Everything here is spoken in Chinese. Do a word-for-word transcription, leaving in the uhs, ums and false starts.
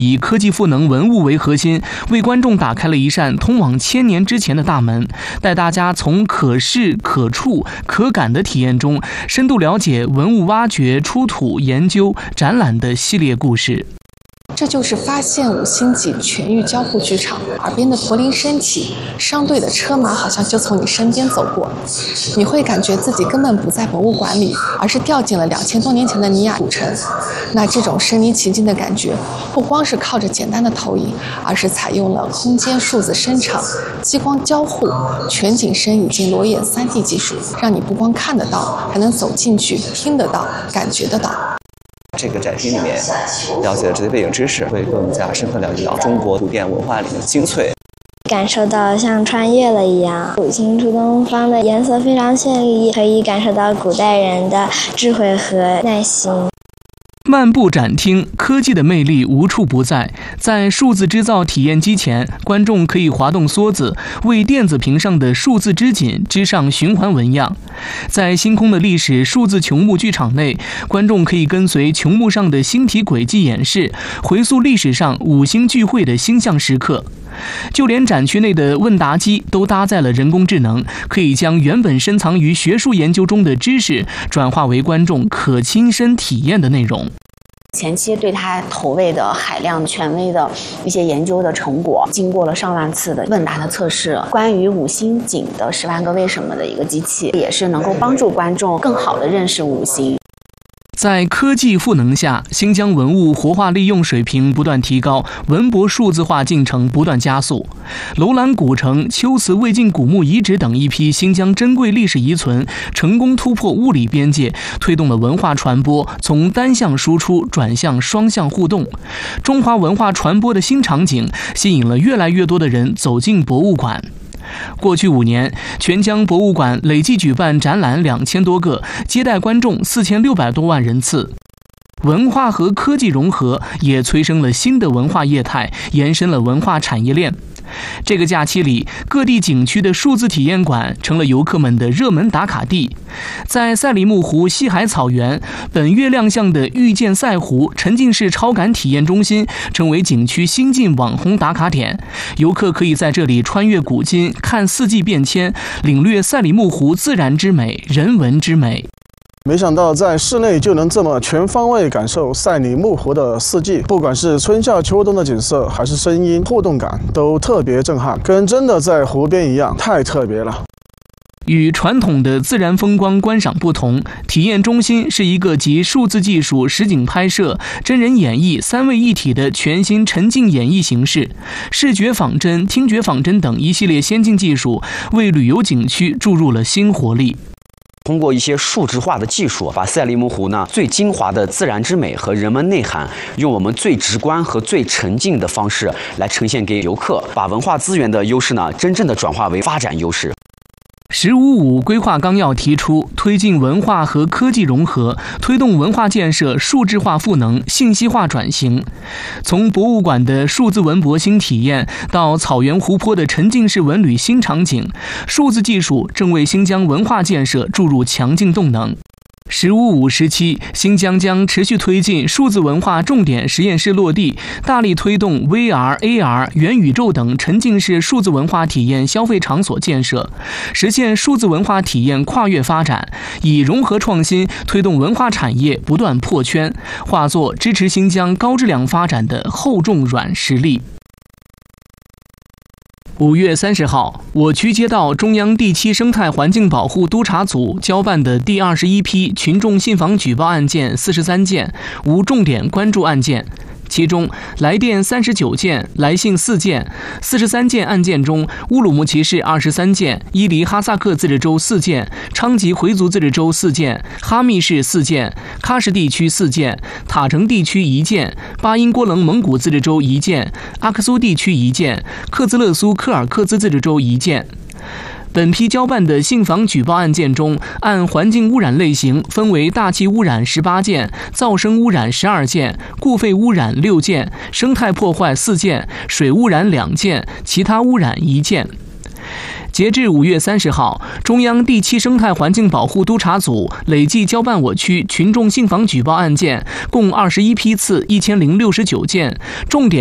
以科技赋能文物为核心，为观众打开了一扇通往千年之前的大门，带大家从可视、可触、可感的体验中，深度了解文物挖掘、出土、研究、展览的系列故事。 这就是发现五星级全域交互剧场，耳边的驼铃升起，商队的车马好像就从你身边走过，你会感觉自己根本不在博物馆里，而是掉进了两千多年前的尼亚古城。那这种身临其境的感觉，不光是靠着简单的投影，而是采用了空间数字生成、激光交互、全景声以及裸眼 三 D 技术，让你不光看得到，还能走进去、听得到、感觉得到。 这个展厅里面了解了这些背景知识，会更加深刻了解到中国古典文化里的精粹， 感受到像穿越了一样。五星出东方的颜色非常绚丽，可以感受到古代人的智慧和耐心。 漫步展厅，科技的魅力无处不在。在数字织造体验机前，观众可以滑动梭子，为电子屏上的数字织锦织上循环纹样。在星空的历史数字穹幕剧场内，观众可以跟随穹幕上的星体轨迹演示，回溯历史上五星聚会的星象时刻。就连展区内的问答机都搭载了人工智能，可以将原本深藏于学术研究中的知识转化为观众可亲身体验的内容。 前期对它投喂的海量权威的一些研究的成果，经过了上万次的问答的测试，关于五星锦的十万个为什么的一个机器，也是能够帮助观众更好地认识五星。 在科技赋能下，新疆文物活化利用水平不断提高，文博数字化进程不断加速。楼兰古城、秋瓷魏晋古墓遗址等一批新疆珍贵历史遗存，成功突破物理边界，推动了文化传播从单向输出转向双向互动。中华文化传播的新场景，吸引了越来越多的人走进博物馆。过去五年，全疆博物馆累计举办展览两千多个，接待观众四千六百多万人次。文化和科技融合，也催生了新的文化业态，延伸了文化产业链。这个假期里，各地景区的数字体验馆成了游客们的热门打卡地。在赛里木湖西海草原，本月亮相的遇见赛湖沉浸式超感体验中心成为景区新晋网红打卡点。游客可以在这里穿越古今，看四季变迁，领略赛里木湖自然之美、人文之美。 没想到在室内就能这么全方位感受赛里木湖的四季，不管是春夏秋冬的景色，还是声音互动感，都特别震撼，跟真的在湖边一样，太特别了。 与传统的自然风光观赏不同，体验中心是一个集数字技术、实景拍摄、真人演绎三位一体的全新沉浸演绎形式。视觉仿真、听觉仿真等一系列先进技术，为旅游景区注入了新活力。 通过一些数字化的技术，把赛里木湖呢最精华的自然之美和人文内涵，用我们最直观和最沉浸的方式来呈现给游客，把文化资源的优势呢真正的转化为发展优势。 十五五规划纲要提出，推进文化和科技融合，推动文化建设数字化赋能、信息化转型。从博物馆的数字文博新体验，到草原湖泊的沉浸式文旅新场景，数字技术正为新疆文化建设注入强劲动能。十五五时期，新疆将持续推进数字文化重点实验室落地，大力推动 V R、A R、元宇宙等沉浸式数字文化体验消费场所建设，实现数字文化体验跨越发展，以融合创新推动文化产业不断破圈，化作支持新疆高质量发展的厚重软实力。五月三十号，我区接到中央第七生态环境保护督察组交办的第二十一批群众信访举报案件四十三件，无重点关注案件。其中，来电三十九件，来信四件。四十三件案件中，乌鲁木齐市二十三件，伊犁哈萨克自治州四件，昌吉回族自治州四件，哈密市四件，喀什地区四件，塔城地区一件，巴音郭楞蒙古自治州一件，阿克苏地区一件，克孜勒苏柯尔克孜自治州一件。本批交办的信访举报案件中，按环境污染类型分为大气污染十八件，噪声污染十二件，固废污染六件，生态破坏四件，水污染两件，其他污染一件。 截至五月三十号，中央第七生态环境保护督察组累计交办我区群众信访举报案件共二十一批次一千零六十九件，重点